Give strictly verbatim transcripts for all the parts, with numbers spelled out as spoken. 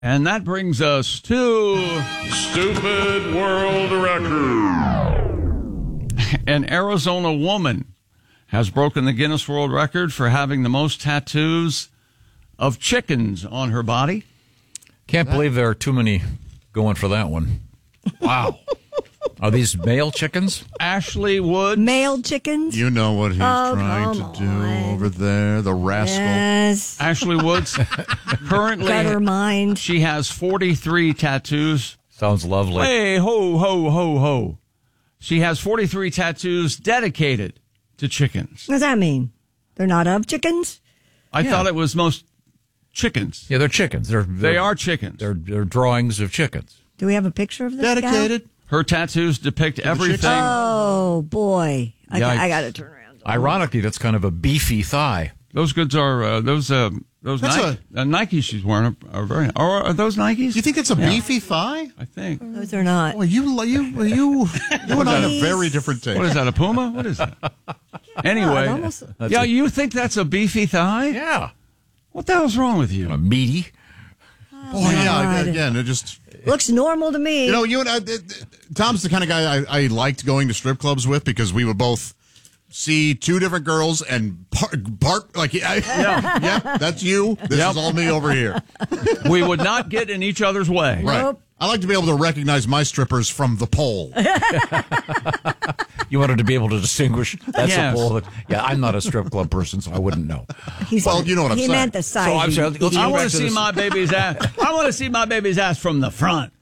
And that brings us to Stupid World Record. An Arizona woman has broken the Guinness World Record for having the most tattoos of chickens on her body. Can't believe there are too many going for that one. Wow. Are these male chickens? Ashley Woods. Male chickens? You know what he's Oh, trying to come do on. over there, the rascal. Yes. Ashley Woods. Currently, Got her mind. she has forty-three tattoos. Sounds lovely. Hey, ho, ho, ho, ho. She has forty-three tattoos dedicated to chickens. What does that mean? They're not of chickens? I Yeah. thought it was most chickens. Yeah, they're chickens. They're, they're They are chickens. They're, they're drawings of chickens. Do we have a picture of this Dedicated. Her tattoos depict everything. Gal? Oh, boy. I, Yikes. I got to turn around. Ironically, that's kind of a beefy thigh. Those goods are uh, those uh, those That's Nike, uh, Nikes she's wearing are, are very. Are, are those Nikes? You think it's a beefy thigh? I think. Those are not. Well, you, you, you, you and I have a very different taste. What is that? A Puma? What is that? Anyway, it almost- yeah, you think that's a beefy thigh? Yeah. What the hell's wrong with you? A meaty. Oh, yeah, God. again, it just... Looks normal to me. You know, you and I, Tom's the kind of guy I, I liked going to strip clubs with because we would both see two different girls and part, part like, yeah, yeah, that's you. This Yep. is all me over here. We would not get in each other's way. Right. Nope. I like to be able to recognize my strippers from the pole. You wanted to be able to distinguish. That's Yes. a bull. That, yeah, I'm not a strip club person, so I wouldn't know. He's, Well, you know what I'm he saying. meant the size. So I'm you saying, let's idiot. I go want back to to see this. my baby's ass. I want to see my baby's ass from the front.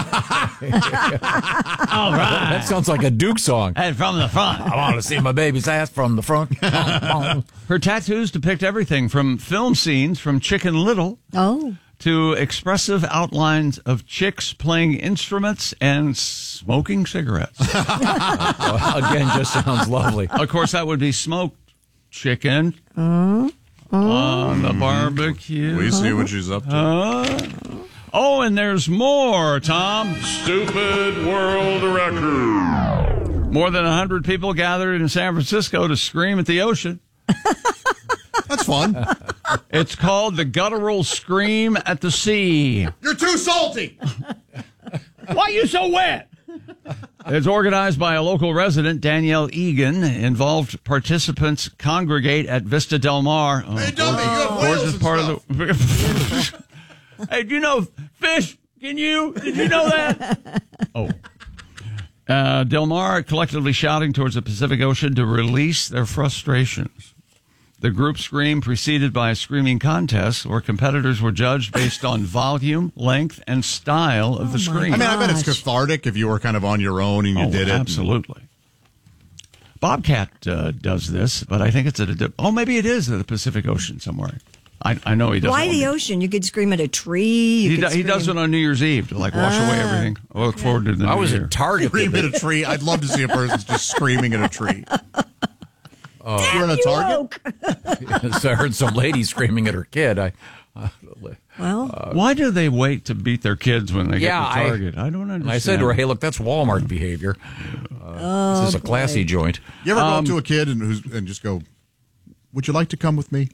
All right. That sounds like a Duke song. And from the front. I want to see my baby's ass from the front. Her tattoos depict everything from film scenes from Chicken Little Oh. to expressive outlines of chicks playing instruments and smoking cigarettes. Again, just sounds lovely. Of course, that would be smoked chicken on the barbecue. We see what she's up to. Oh, and there's more, Tom. Stupid World Record. More than one hundred people gathered in San Francisco to scream at the ocean. That's fun. It's called the Guttural Scream at the Sea. You're too salty. Why are you so wet? It's organized by a local resident, Danielle Egan. Involved participants congregate at Vista Del Mar. Oh, Hey, dummy, you have whales gorgeous and part stuff. of the. Hey, do you know fish? Can you? Did you know that? Oh. Uh, Del Mar collectively shouting towards the Pacific Ocean to release their frustrations. The group scream preceded by a screaming contest where competitors were judged based on volume, length, and style of the Oh, my scream. I mean, I bet it's Gosh. cathartic if you were kind of on your own and you Oh, did it. absolutely. Bobcat uh, does this, but I think it's at a. Oh, maybe it is at the Pacific Ocean somewhere. I, I know he does. Why the ocean? You could scream at a tree. You He, could do, he does it scream- on New Year's Eve to like wash away everything. I look forward to the I new was year. at Target. Scream at a tree. I'd love to see a person just screaming at a tree. You're in a You Target? woke. So I heard some lady screaming at her kid. I, uh, Well, Why do they wait to beat their kids when they Yeah, get to I- Target? I, don't understand. and I said to her, "Hey, look, that's Walmart behavior. Uh, this is a classy joint." You ever Um, go up to a kid and, who's, and just go, would you like to come with me?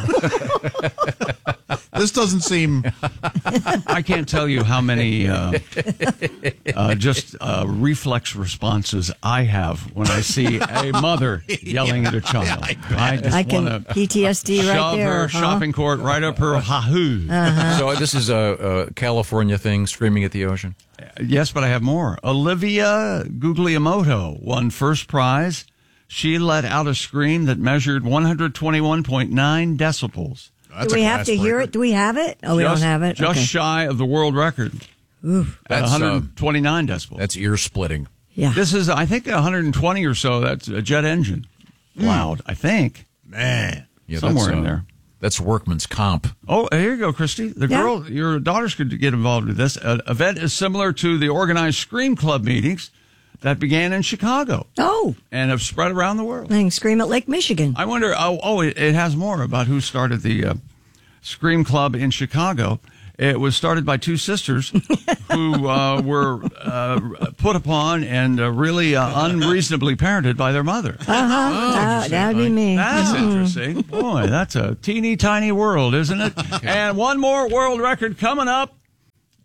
This doesn't seem... I can't tell you how many uh, uh, just uh, reflex responses I have when I see a mother yelling at a child. I just I can want to P T S D right shove there. her huh? shopping cart right up her hahoo. So this is a, a California thing, screaming at the ocean. Yes, but I have more. Olivia Guglielmoto won first prize. She let out a scream that measured one hundred twenty-one point nine decibels. That's Do we a have glass to hear breaker. it? Do we have it? Oh, we Just- don't have it? Just Okay. shy of the world record at That's, one uh, hundred twenty-nine decibels. That's ear splitting. Yeah. This is, I think, one hundred twenty or so. That's a jet engine. Loud, I think. Man. Yeah, Somewhere that's, in uh, there. That's workman's comp. Oh, here you go, Christy. The Yeah. girl, your daughters could get involved with this. An event is similar to the organized Scream Club meetings that began in Chicago Oh, and have spread around the world. I can scream at Lake Michigan. I wonder, oh, oh it, it has more about who started the uh, Scream Club in Chicago. It was started by two sisters who uh, were uh, put upon and uh, really uh, unreasonably parented by their mother. Uh-huh. that, that'd be me. That's Mhm. interesting. Boy, that's a teeny tiny world, isn't it? And one more world record coming up.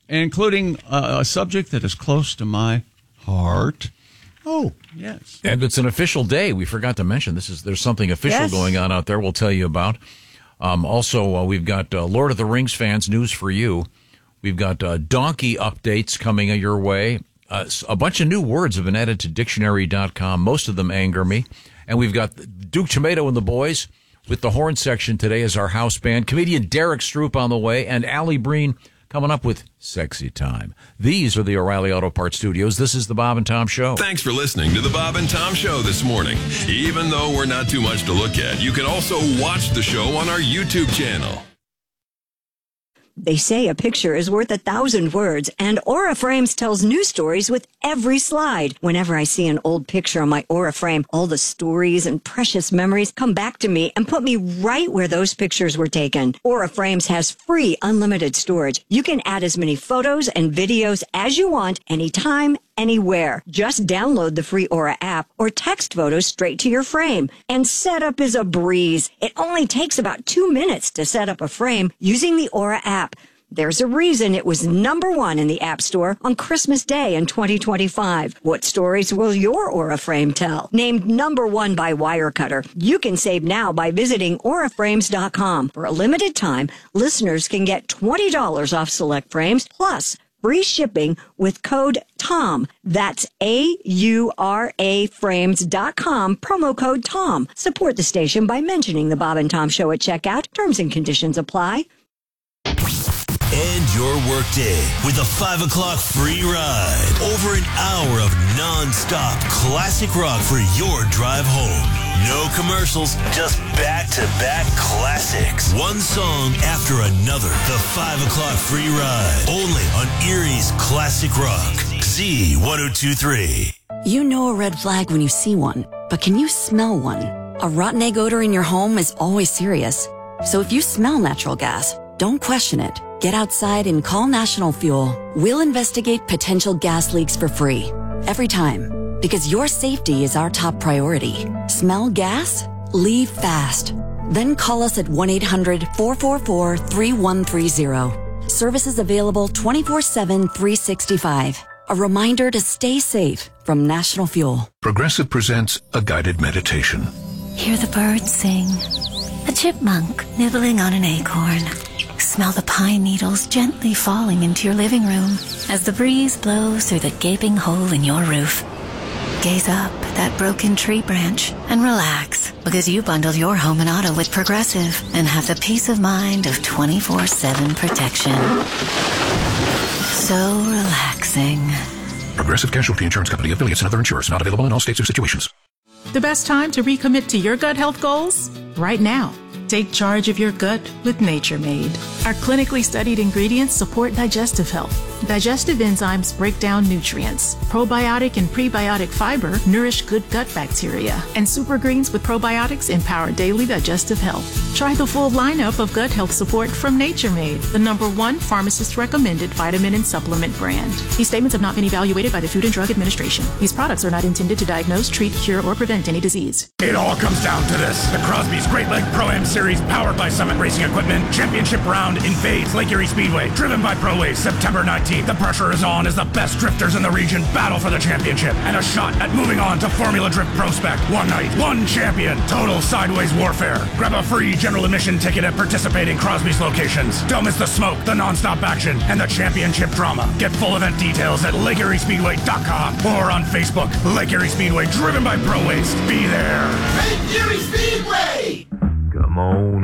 including uh, a subject that is close to my heart. Oh, yes. And it's an official day. We forgot to mention this is there's something official Yes. going on out there. We'll tell you about. Um, also, uh, we've got uh, Lord of the Rings fans news for you. We've got uh, donkey updates coming your way. Uh, a bunch of new words have been added to dictionary dot com. Most of them anger me. And we've got Duke Tomato and the boys with the horn section today as our house band. Comedian Derek Stroop on the way, and Allie Breen coming up with Sexy Time. These are the O'Reilly Auto Parts Studios. This is the Bob and Tom Show. Thanks for listening to the Bob and Tom Show this morning. Even though we're not too much to look at, you can also watch the show on our YouTube channel. They say a picture is worth a thousand words, and Aura Frames tells new stories with every slide. Whenever I see an old picture on my Aura Frame, all the stories and precious memories come back to me and put me right where those pictures were taken. Aura Frames has free unlimited storage. You can add as many photos and videos as you want, anytime, anywhere. Just download the free Aura app or text photos straight to your frame. And setup is a breeze. It only takes about two minutes to set up a frame using the Aura app. There's a reason it was number one in the App Store on Christmas Day in twenty twenty-five. What stories will your Aura frame tell? Named number one by Wirecutter. You can save now by visiting aura frames dot com. For a limited time, listeners can get twenty dollars off select frames plus free shipping with code TOM. That's A U R A frames dot com, promo code TOM. Support the station by mentioning the Bob and Tom Show at checkout. Terms and conditions apply. End your workday with a five o'clock free ride. Over an hour of non-stop classic rock for your drive home. No commercials, just back-to-back classics. One song after another. The five o'clock free ride. Only on Erie's Classic Rock. Z ten twenty-three. You know a red flag when you see one, but can you smell one? A rotten egg odor in your home is always serious. So if you smell natural gas, don't question it. Get outside and call National Fuel. We'll investigate potential gas leaks for free. Every time. Because your safety is our top priority. Smell gas? Leave fast. Then call us at one eight hundred four four four three one three zero. Services available twenty-four seven, three sixty-five. A reminder to stay safe from National Fuel. Progressive presents a guided meditation. Hear the birds sing. A chipmunk nibbling on an acorn. Smell the pine needles gently falling into your living room as the breeze blows through the gaping hole in your roof. Gaze up at that broken tree branch and relax because you bundled your home and auto with Progressive and have the peace of mind of twenty-four seven protection. So relaxing. Progressive Casualty Insurance Company, affiliates, and other insurers. Not available in all states or situations. The best time to recommit to your gut health goals? Right now. Take charge of your gut with Nature Made. Our clinically studied ingredients support digestive health. Digestive enzymes break down nutrients. Probiotic and prebiotic fiber nourish good gut bacteria. And super greens with probiotics empower daily digestive health. Try the full lineup of gut health support from Nature Made, the number one pharmacist-recommended vitamin and supplement brand. These statements have not been evaluated by the Food and Drug Administration. These products are not intended to diagnose, treat, cure, or prevent any disease. It all comes down to this. The Crosby's Great Leg Pro-Am Series, powered by Summit Racing Equipment, championship round invades Lake Erie Speedway, driven by ProWays, September nineteenth. The pressure is on as the best drifters in the region battle for the championship and a shot at moving on to Formula Drift Pro Spec. One night, one champion, total sideways warfare. Grab a free general admission ticket at participating Crosby's locations. Don't miss the smoke, the non-stop action, and the championship drama. Get full event details at lake erie speedway dot com or on Facebook. Lake Erie Speedway, driven by ProWays. Be there. Lake Erie Speedway! Come on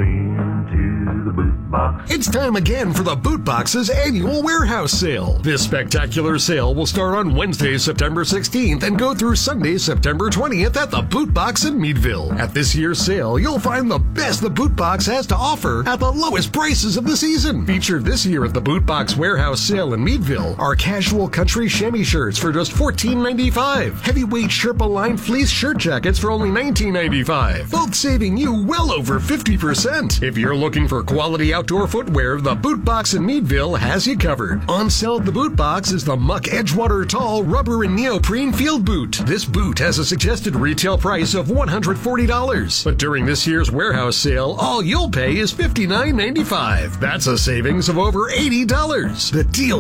into the boot box. It's time again for the Boot Box's annual warehouse sale. This spectacular sale will start on Wednesday, September sixteenth and go through Sunday, September twentieth at the Boot Box in Meadville. At this year's sale, you'll find the best the Boot Box has to offer at the lowest prices of the season. Featured this year at the Boot Box warehouse sale in Meadville are casual country chamois shirts for just fourteen ninety-five, heavyweight Sherpa lined fleece shirt jackets for only nineteen ninety-five, both saving you well over fifty percent. If you're looking for quality outdoor footwear, the Boot Box in Meadville has you covered. On sale at the Boot Box is the Muck Edgewater Tall rubber and neoprene field boot. This boot has a suggested retail price of one hundred forty dollars, but during this year's warehouse sale, all you'll pay is fifty-nine ninety-five. That's a savings of over eighty dollars. The deal